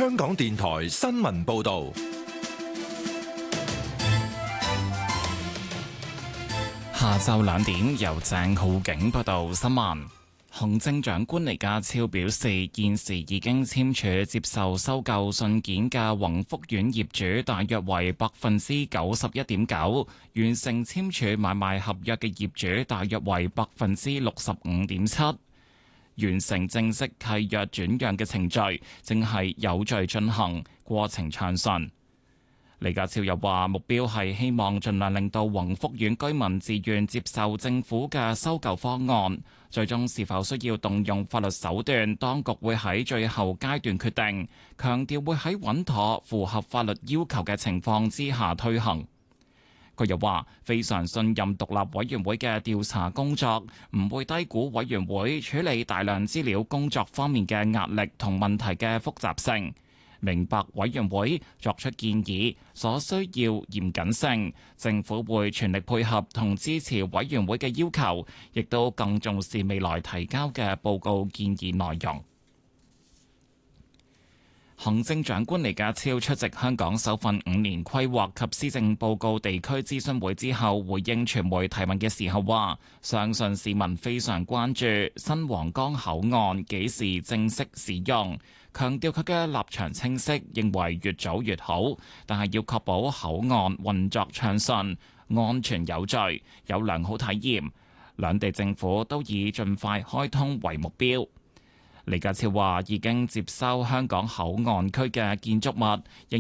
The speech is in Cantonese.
香港電台新聞報道。 下晝2點，由鄭浩景報道新聞。行政長官李家超表示，現時已經簽署接受收購信件嘅宏福苑業主大約為91.9%，完成簽署買賣合約嘅業主大約為65.7%。完成正式契約轉讓嘅程序正係有序進行，過程暢順。李家超又話，目標係希望盡量令到宏福苑居民自願接受政府嘅收購方案，最終是否需要動用法律手段，當局會喺最後階段決定，強調會喺穩妥、符合法律要求嘅情況之下推行。佢又話，非常信任獨立委員會嘅調查工作，唔會低估委員會處理大量資料工作方面嘅壓力同問題嘅複雜性。明白委員會作出建議所需要嚴謹性，政府會全力配合同支持委員會嘅要求，亦都更重視未來提交嘅報告建議內容。行政長官李家超出席香港首份5年規劃及施政報告地區諮詢會之後，回應傳媒提問嘅時候話，相信市民非常關注新皇崗口岸幾時正式使用，強調佢嘅立場清晰，認為越早越好，但係要確保口岸運作暢順、安全有序、有良好體驗。兩地政府都以盡快開通為目標。李家超話已經接收香港口岸區嘅建築物，形